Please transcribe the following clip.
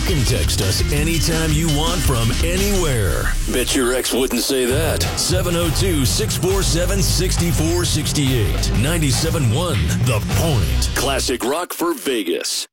can text us anytime you want from anywhere. Bet your ex wouldn't say that. 702-647-6468. 97.1 The Point. Classic rock for Vegas.